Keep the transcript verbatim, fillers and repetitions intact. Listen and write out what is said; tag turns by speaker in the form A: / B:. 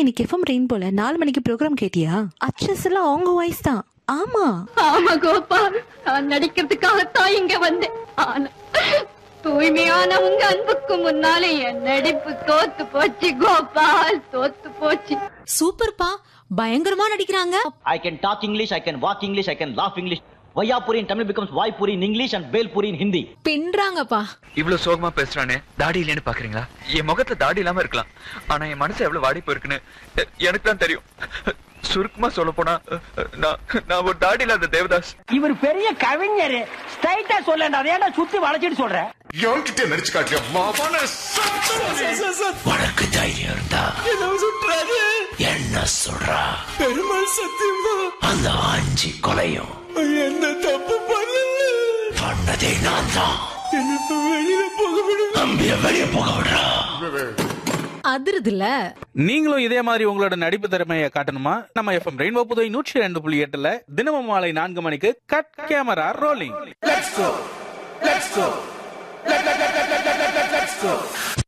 A: இன்னைக்கு FM rain போல நாலு மணிக்கு ப்ரோக்ராம் கேட்டியா? அச்சஸ் எல்லாம் அவங்க வாய்ஸ் தான். ஆமா
B: ஆமா கோபால், நான் நடிக்கிறதுக்காகத்தான் இங்க வந்தேன். ஆனா தூய்மையான உங்க அன்புக்கு முன்னாலே என் நடிப்பு தோத்து போச்சு கோபால், தோத்து போச்சு.
C: சூப்பர்ப்பா, பயங்கரமா நடிக்கிறாங்க.
D: I can talk English, I can walk English, I can laugh English. Vayapuri in Tamil becomes Vaipuri in English and Belpuri in Hindi.
C: பின்றாங்கப்பா.
E: இவ்வளவு சோகமா பேசுறானே, தாடி இல்லைன்னு பாக்குறீங்களா? என் முகத்துல தாடி இல்லாம இருக்கலாம், ஆனா என் மனசு எவ்வளவு வாடி போயிருக்குன்னு எனக்கு தான் தெரியும். சுருக்கமா சொல்ல போனா நான் ஒரு தாடி இல்லாத தேவதாஸ்.
F: இவர் பெரிய கவிஞர், ஸ்ட்ரைட்டா சொல்லண்டா, அதேடா சுத்தி வளைச்சிட்டு சொல்ற.
G: என்கிட்ட நடிச்சு காட்டியா மாவான
H: உனக்கு தைரியம் இருந்தா என்ன சொல்றா? பெருமாள் சத்தியமா அந்த அஞ்சு கொலையும் என்ன தப்பு பண்ணல, பண்ணதே நான் தான். வெளியில போக விடு, அம்பிய வெளிய போக விடுறா.
C: அதிருதுல.
I: நீங்களும் இதே மாதிரி உங்களோட நடிப்பு திறமையை காட்டணுமா? நம்ம எஃப்எம் ரெயின்போ புதுவை நூற்றி ரெண்டு புள்ளி எட்டுல தினமும் மாலை நான்கு மணிக்கு cut camera rolling.
H: Let's go. Let's go. Let's go.